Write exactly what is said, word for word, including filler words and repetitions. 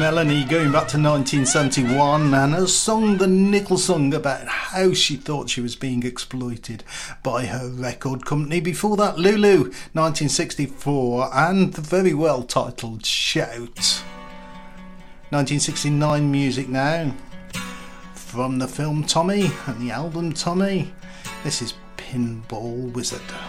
Melanie going back to nineteen seventy-one, and a song the Nickel sung about how she thought she was being exploited by her record company. Before that, Lulu, nineteen sixty-four, and the very well titled Shout. nineteen sixty-nine music now, from the film Tommy and the album Tommy. This is Pinball Wizard.